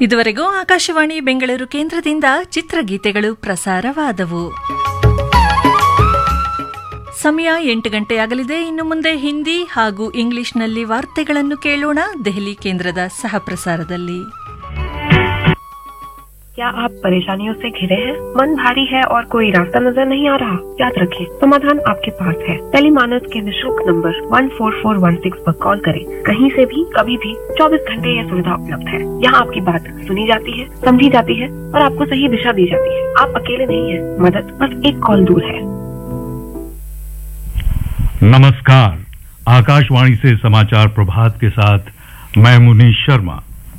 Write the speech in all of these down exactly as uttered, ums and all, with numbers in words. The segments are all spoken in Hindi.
ಇದುವರೆಗೂ ಆಕಾಶವಾಣಿ ಬೆಂಗಳೂರು ಕೇಂದ್ರದಿಂದ ಚಿತ್ರಗೀತೆಗಳು ಪ್ರಸಾರವಾದವು. ಸಮಯ ಎಂಟು ಗಂಟೆಯಾಗಲಿದೆ. ಇನ್ನು ಮುಂದೆ ಹಿಂದಿ ಹಾಗೂ ಇಂಗ್ಲಿಷ್ನಲ್ಲಿ ವಾರ್ತೆಗಳನ್ನು ಕೇಳೋಣ ದೆಹಲಿ ಕೇಂದ್ರದ ಸಹಪ್ರಸಾರದಲ್ಲಿ. क्या आप परेशानियों से घिरे हैं? मन भारी है और कोई रास्ता नजर नहीं आ रहा? याद रखें, समाधान आपके पास है. टेलीमानस के निःशुल्क number one four four one six पर कॉल करें. कहीं से भी कभी भी चौबीस घंटे यह सुविधा उपलब्ध है. यहाँ आपकी बात सुनी जाती है, समझी जाती है और आपको सही दिशा दी जाती है. आप अकेले नहीं हैं. मदद बस एक कॉल दूर है. नमस्कार, आकाशवाणी से समाचार प्रभात के साथ मैं मुनीश शर्मा.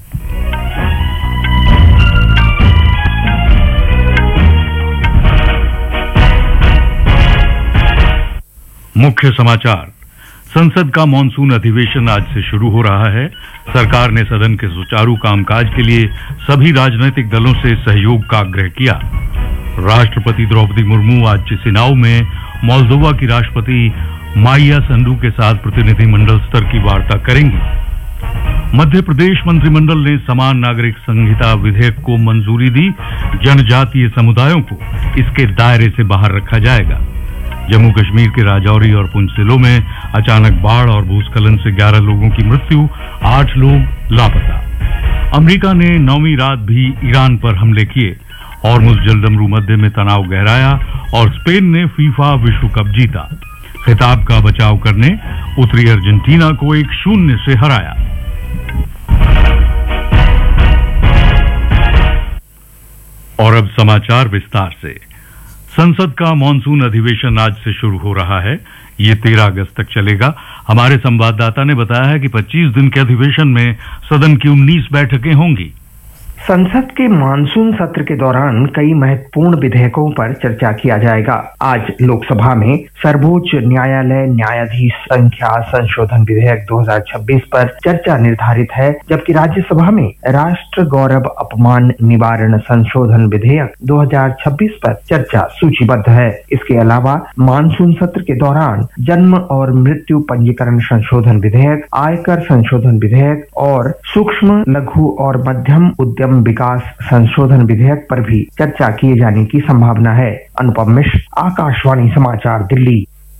मुख्य समाचार. संसद का मॉनसून अधिवेशन आज से शुरू हो रहा है. सरकार ने सदन के सुचारू कामकाज के लिए सभी राजनीतिक दलों से सहयोग का आग्रह किया. राष्ट्रपति द्रौपदी मुर्मू आज चिसिनाउ में मोल्दोवा की राष्ट्रपति माइया संडू के साथ प्रतिनिधिमंडल स्तर की वार्ता करेंगी. मध्य प्रदेश मंत्रिमंडल ने समान नागरिक संहिता विधेयक को मंजूरी दी. जनजातीय समुदायों को इसके दायरे से बाहर रखा जाएगा. जम्मू कश्मीर के राजौरी और पुंछ जिलों में अचानक बाढ़ और भूस्खलन से ग्यारह लोगों की मृत्यु, आठ लोग लापता. अमेरिका ने नौवीं रात भी ईरान पर हमले किए. हॉर्मुज़ जलदमरू मध्य में तनाव गहराया और स्पेन ने फीफा विश्व कप जीता. खिताब का बचाव करने उतरी अर्जेंटीना को एक शून्य से हराया. और अब समाचार विस्तार से. संसद का मॉनसून अधिवेशन आज से शुरू हो रहा है. ये तेरह अगस्त तक चलेगा. हमारे संवाददाता ने बताया है कि पच्चीस दिन के अधिवेशन में सदन की उन्नीस बैठकें होंगी. संसद के मानसून सत्र के दौरान कई महत्वपूर्ण विधेयकों पर चर्चा किया जाएगा. आज लोकसभा में सर्वोच्च न्यायालय न्यायाधीश संख्या संशोधन विधेयक दो हज़ार छब्बीस पर चर्चा निर्धारित है, जबकि राज्यसभा में राष्ट्र गौरव अपमान निवारण संशोधन विधेयक दो हज़ार छब्बीस पर चर्चा सूचीबद्ध है. इसके अलावा मानसून सत्र के दौरान जन्म और मृत्यु पंजीकरण संशोधन विधेयक, आयकर संशोधन विधेयक और सूक्ष्म लघु और मध्यम उद्यम विकास संशोधन विधेयक पर भी चर्चा किए जाने की संभावना है. अनुपम मिश्र, आकाशवाणी समाचार, दिल्ली.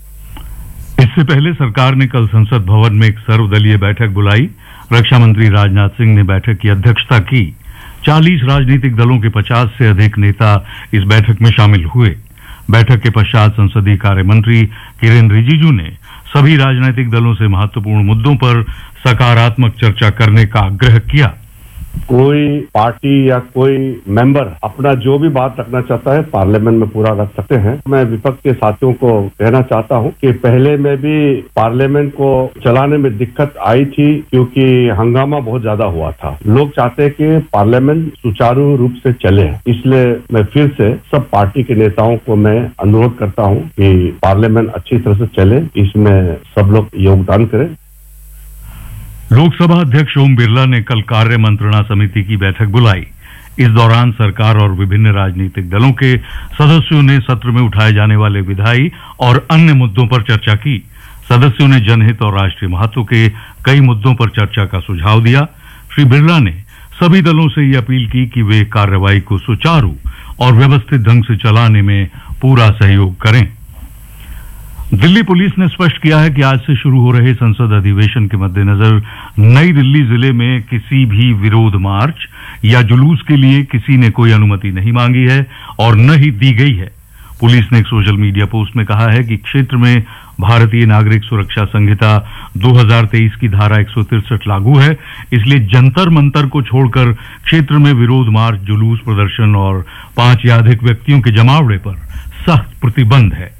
इससे पहले सरकार ने कल संसद भवन में एक सर्वदलीय बैठक बुलाई. रक्षा मंत्री राजनाथ सिंह ने बैठक की अध्यक्षता की. चालीस राजनीतिक दलों के पचास से अधिक नेता इस बैठक में शामिल हुए. बैठक के पश्चात संसदीय कार्य मंत्री किरेन रिजिजू ने सभी राजनीतिक दलों से महत्वपूर्ण मुद्दों पर सकारात्मक चर्चा करने का आग्रह किया. कोई पार्टी या कोई मेंबर अपना जो भी बात रखना चाहता है पार्लियामेंट में पूरा रख सकते हैं. मैं विपक्ष के साथियों को कहना चाहता हूं कि पहले में भी पार्लियामेंट को चलाने में दिक्कत आई थी क्योंकि हंगामा बहुत ज्यादा हुआ था. लोग चाहते हैं कि पार्लियामेंट सुचारू रूप से चले. इसलिए मैं फिर से सब पार्टी के नेताओं को मैं अनुरोध करता हूं कि पार्लियामेंट अच्छी तरह से चले, इसमें सब लोग योगदान करें. लोकसभा अध्यक्ष ओम बिरला ने कल कार्य मंत्रणा समिति की बैठक बुलाई. इस दौरान सरकार और विभिन्न राजनीतिक दलों के सदस्यों ने सत्र में उठाए जाने वाले विधायी और अन्य मुद्दों पर चर्चा की. सदस्यों ने जनहित और राष्ट्रीय महत्व के कई मुद्दों पर चर्चा का सुझाव दिया. श्री बिरला ने सभी दलों से ये अपील की कि वे कार्रवाई को सुचारू और व्यवस्थित ढंग से चलाने में पूरा सहयोग करें. दिल्ली पुलिस ने स्पष्ट किया है कि आज से शुरू हो रहे संसद अधिवेशन के मद्देनजर नई दिल्ली जिले में किसी भी विरोध मार्च या जुलूस के लिए किसी ने कोई अनुमति नहीं मांगी है और न ही दी गई है. पुलिस ने एक सोशल मीडिया पोस्ट में कहा है कि क्षेत्र में भारतीय नागरिक सुरक्षा संहिता दो हज़ार तेईस की धारा एक सौ तिरसठ लागू है. इसलिए जंतर मंतर को छोड़कर क्षेत्र में विरोध मार्च, जुलूस, प्रदर्शन और पांच या अधिक व्यक्तियों के जमावड़े पर सख्त प्रतिबंध है.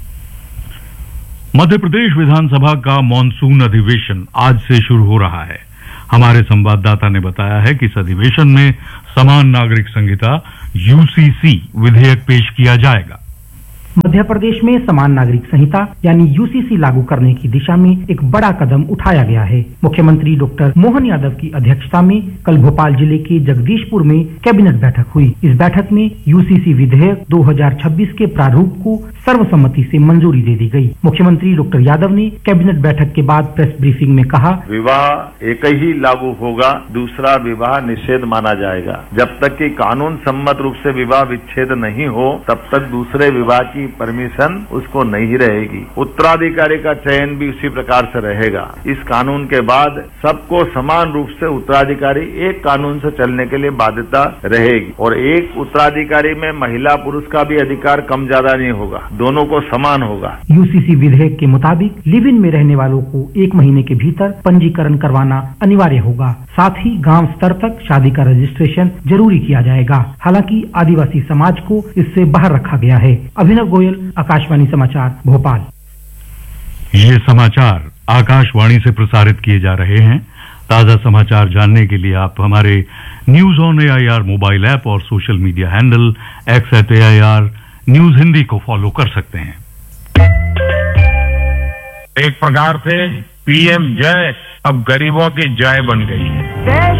मध्य प्रदेश विधानसभा का मॉनसून अधिवेशन आज से शुरू हो रहा है. हमारे संवाददाता ने बताया है कि इस अधिवेशन में समान नागरिक संहिता यूसीसी विधेयक पेश किया जाएगा. मध्य प्रदेश में समान नागरिक संहिता यानी यूसीसी लागू करने की दिशा में एक बड़ा कदम उठाया गया है। मुख्यमंत्री डॉक्टर मोहन यादव की अध्यक्षता में कल भोपाल जिले के जगदीशपुर में कैबिनेट बैठक हुई। इस बैठक में यूसीसी विधेयक दो हज़ार छब्बीस के प्रारूप को सर्वसम्मति से मंजूरी दे दी गई। मुख्यमंत्री डॉक्टर यादव ने कैबिनेट बैठक के बाद प्रेस ब्रीफिंग में कहा, विवाह एक ही लागू होगा, दूसरा विवाह निषेध माना जाएगा। जब तक कि कानून सम्मत रूप से विवाह विच्छेद नहीं हो तब तक दूसरे विवाह की परमिशन उसको नहीं रहेगी। उत्तराधिकारी का चयन भी उसी प्रकार से रहेगा। इस कानून के बाद सबको समान रूप से उत्तराधिकारी एक कानून से चलने के लिए बाध्यता रहेगी और एक उत्तराधिकारी में महिला पुरुष का भी अधिकार कम ज्यादा नहीं होगा, दोनों को समान होगा। यूसीसी विधेयक के मुताबिक लिव इन में रहने वालों को एक महीने के भीतर पंजीकरण करवाना अनिवार्य होगा। साथ ही गांव स्तर तक शादी का रजिस्ट्रेशन जरूरी किया जाएगा। हालांकि आदिवासी समाज को इससे बाहर रखा गया है। अभिनव गोयल, आकाशवाणी समाचार, भोपाल। ये समाचार आकाशवाणी से प्रसारित किए जा रहे हैं। ताजा समाचार जानने के लिए आप हमारे news on AIR mobile app और social media handle x eight AIR news Hindi को फॉलो कर सकते हैं। एक प्रकार से पीएम जय अब गरीबों की जय बन गई है।